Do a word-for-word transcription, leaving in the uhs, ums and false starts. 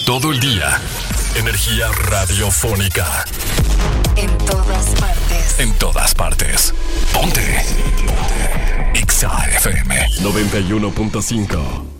Todo el día. Energía radiofónica. En todas partes. En todas partes. Ponte. Ponte. X A F M noventa y uno punto cinco.